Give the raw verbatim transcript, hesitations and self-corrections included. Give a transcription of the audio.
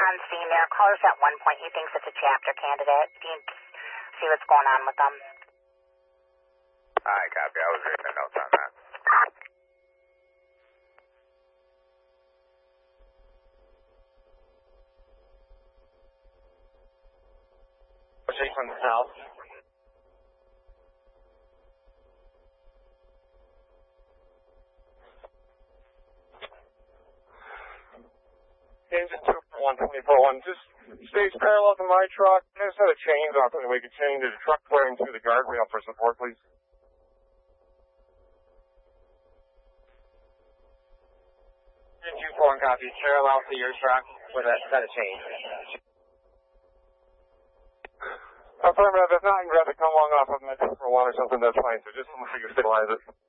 on scene there. Caller's at one point. He thinks it's a chapter candidate. Do you see what's going on with them? I copy. I was reading the notes on that. Pushing from the south. Engine two one twenty-four one, just stays parallel to my truck. There's a set of chains on it. We can change the truck flaring through the guardrail for support, please. Engine two four one copy, parallel to your truck with a set of chains. Affirmative, if not, you can grab the come along off of that two four one or something, that's fine. So just so we can stabilize it.